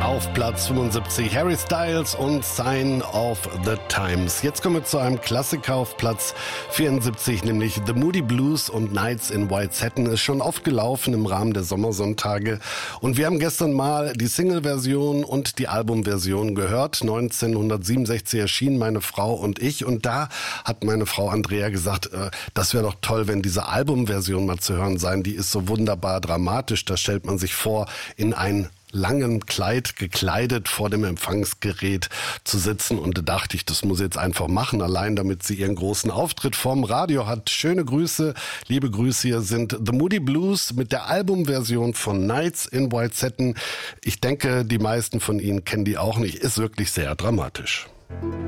Auf Platz 75 Harry Styles und Sign of the Times. Jetzt kommen wir zu einem Klassiker auf Platz 74, nämlich The Moody Blues und Nights in White Satin. Ist schon oft gelaufen im Rahmen der Sommersonntage. Und wir haben gestern mal die Single-Version und die Album-Version gehört. 1967 erschienen Meine Frau und ich. Und da hat meine Frau Andrea gesagt, das wäre doch toll, wenn diese Album-Version mal zu hören sein. Die ist so wunderbar dramatisch. Da stellt man sich vor, in ein langen Kleid gekleidet vor dem Empfangsgerät zu sitzen, und da dachte ich, das muss ich jetzt einfach machen, allein damit sie ihren großen Auftritt vorm Radio hat. Schöne Grüße, liebe Grüße, hier sind The Moody Blues mit der Albumversion von Nights in White Satin. Ich denke, die meisten von Ihnen kennen die auch nicht, ist wirklich sehr dramatisch.